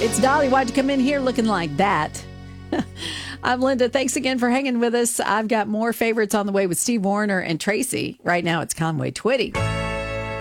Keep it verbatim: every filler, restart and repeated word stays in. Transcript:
It's Dolly. Why'd you come in here looking like that? I'm Linda. Thanks again for hanging with us. I've got more favorites on the way with Steve Wariner and Tracy. Right now, it's Conway Twitty.